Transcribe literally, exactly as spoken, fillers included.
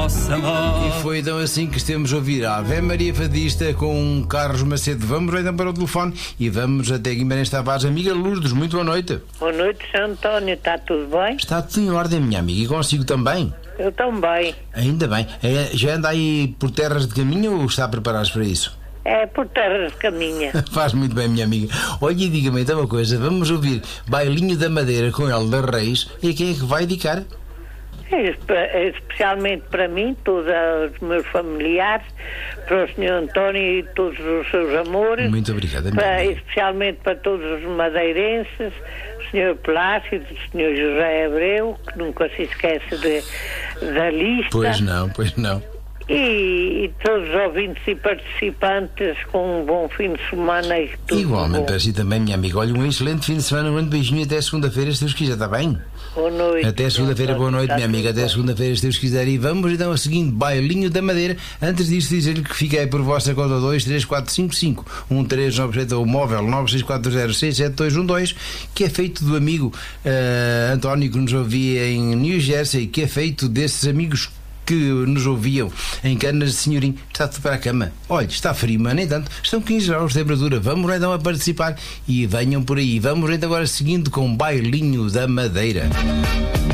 nossa mão. E foi então assim que estamos a ouvir a Ave Maria Fadista com Carlos Macedo. Vamos então para o telefone e vamos até Guimarães Tavares. Amiga Lourdes, muito boa noite. Boa noite, São António, está tudo bem? Está tudo em ordem, minha amiga, e consigo também? Eu também. Ainda bem. É, já anda aí por terras de caminho ou está a preparar-se para isso? É por terras de caminha. Faz muito bem, minha amiga. Olha, e diga-me então uma coisa. Vamos ouvir Bailinho da Madeira com El da Reis. E quem é que vai dedicar? É, é especialmente para mim, todos os meus familiares, para o senhor António e todos os seus amores. Muito obrigada, minha para, amiga. Especialmente para todos os madeirenses, o senhor Plácido, o senhor José Abreu, que nunca se esquece de, da lista. Pois não, pois não. E, e todos os ouvintes e participantes com um bom fim de semana e tudo. Igualmente bom. para si também, minha amiga. Olha, um excelente fim de semana, um grande beijinho até segunda-feira, se Deus quiser, está bem? Boa noite. Até segunda-feira, boa noite, minha amiga. Até segunda-feira, se Deus quiser. E vamos então ao seguinte, Bailinho da Madeira. Antes disso, dizer-lhe que fiquei por vossa conta dois três quatro cinco cinco um três nove sete ou móvel nove seis quatro zero seis sete dois um dois, que é feito do amigo uh, António, que nos ouvia em New Jersey, que é feito desses amigos que nos ouviam em Canas de Senhorim. Está tudo para a cama. Olha, está frio, mas nem tanto. Estão quinze graus de temperatura. Vamos então a participar e venham por aí. Vamos então agora seguindo com Bailinho da Madeira.